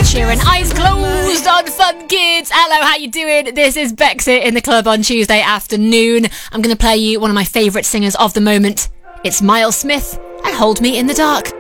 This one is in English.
Sheeran. Eyes closed on Fun Kids. Hello, how you doing? This is Bexit in the club on Tuesday afternoon. I'm going to play you one of my favourite singers of the moment. It's Miles Smith and Hold Me in the Dark.